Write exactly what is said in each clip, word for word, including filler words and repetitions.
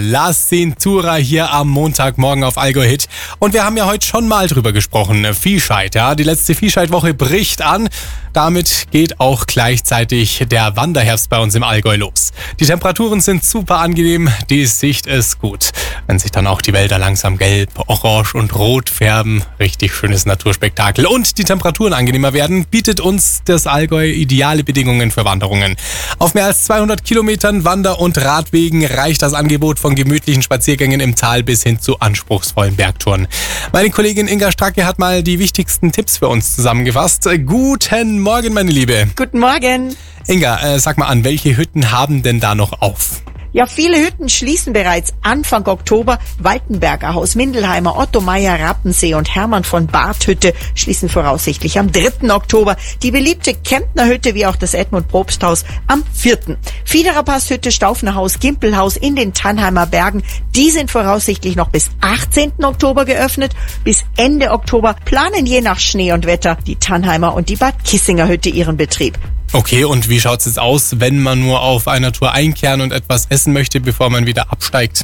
La Cintura hier am Montagmorgen auf Allgäu Hit. Und wir haben ja heute schon mal drüber gesprochen, Viehscheid, ja. Die letzte Viehscheidwoche bricht an. Damit geht auch gleichzeitig der Wanderherbst bei uns im Allgäu los. Die Temperaturen sind super angenehm, die Sicht ist gut. Wenn sich dann auch die Wälder langsam gelb, orange und rot färben, richtig schönes Naturspektakel. Und die Temperaturen angenehmer werden, bietet uns das Allgäu ideale Bedingungen für Wanderungen. Auf mehr als zweihundert Kilometern Wander- und Radwegen reicht das Angebot von gemütlichen Spaziergängen im Tal bis hin zu anspruchsvollen Bergtouren. Meine Kollegin Inga Stracke hat mal die wichtigsten Tipps für uns zusammengefasst. Guten Morgen, meine Liebe. Guten Morgen. Inga, äh, sag mal an, welche Hütten haben denn da noch auf? Ja, viele Hütten schließen bereits Anfang Oktober. Waltenberger Haus, Mindelheimer, Otto Meier, Rappensee und Hermann von Barth Hütte schließen voraussichtlich am dritten Oktober. Die beliebte Kemptner Hütte wie auch das Edmund Probst Haus am vierten Fiederer Pass Hütte, Staufner Haus, Gimpelhaus in den Tannheimer Bergen, die sind voraussichtlich noch bis achtzehnten Oktober geöffnet. Bis Ende Oktober planen je nach Schnee und Wetter die Tannheimer und die Bad Kissinger Hütte ihren Betrieb. Okay, und wie schaut's jetzt aus, wenn man nur auf einer Tour einkehren und etwas essen möchte, bevor man wieder absteigt?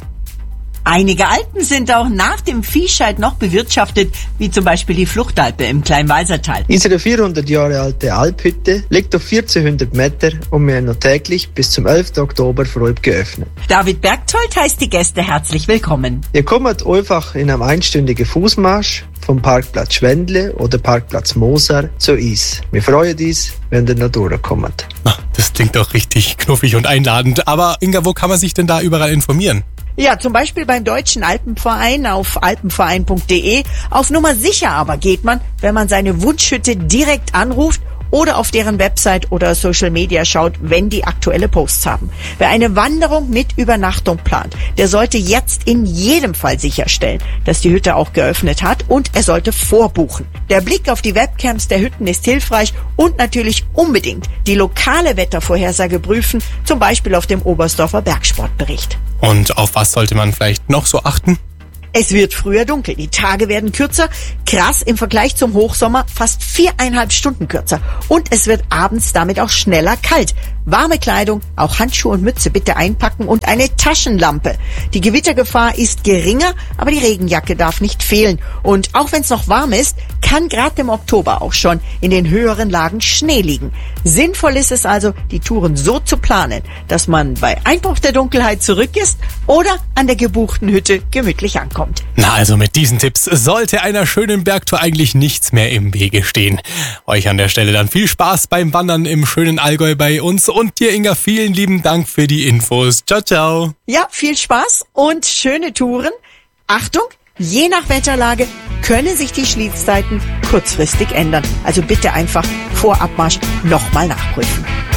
Einige Alpen sind auch nach dem Viehscheid noch bewirtschaftet, wie zum Beispiel die Fluchtalpe im Kleinwalsertal. Unsere vierhundert Jahre alte Alphütte liegt auf vierzehnhundert Meter und wir haben noch täglich bis zum elften Oktober für euch geöffnet. David Bergzold heißt die Gäste herzlich willkommen. Ihr kommt einfach in einem einstündigen Fußmarsch vom Parkplatz Schwendle oder Parkplatz Mosar zu uns. Wir freuen uns, wenn ihr noch durchkommt. Ach, das klingt doch richtig knuffig und einladend. Aber Inga, wo kann man sich denn da überall informieren? Ja, zum Beispiel beim Deutschen Alpenverein auf alpenverein punkt de. Auf Nummer sicher aber geht man, wenn man seine Wunschhütte direkt anruft oder auf deren Website oder Social Media schaut, wenn die aktuelle Posts haben. Wer eine Wanderung mit Übernachtung plant, der sollte jetzt in jedem Fall sicherstellen, dass die Hütte auch geöffnet hat, und er sollte vorbuchen. Der Blick auf die Webcams der Hütten ist hilfreich und natürlich unbedingt die lokale Wettervorhersage prüfen, zum Beispiel auf dem Oberstdorfer Bergsportbericht. Und auf was sollte man vielleicht noch so achten? Es wird früher dunkel, die Tage werden kürzer, krass im Vergleich zum Hochsommer fast viereinhalb Stunden kürzer. Und es wird abends damit auch schneller kalt. Warme Kleidung, auch Handschuhe und Mütze bitte einpacken und eine Taschenlampe. Die Gewittergefahr ist geringer, aber die Regenjacke darf nicht fehlen. Und auch wenn es noch warm ist, kann gerade im Oktober auch schon in den höheren Lagen Schnee liegen. Sinnvoll ist es also, die Touren so zu planen, dass man bei Einbruch der Dunkelheit zurück ist oder an der gebuchten Hütte gemütlich ankommt. Na, also mit diesen Tipps sollte einer schönen Bergtour eigentlich nichts mehr im Wege stehen. Euch an der Stelle dann viel Spaß beim Wandern im schönen Allgäu bei uns. Und dir, Inga, vielen lieben Dank für die Infos. Ciao, ciao. Ja, viel Spaß und schöne Touren. Achtung, je nach Wetterlage können sich die Schließzeiten kurzfristig ändern. Also bitte einfach vor Abmarsch nochmal nachprüfen.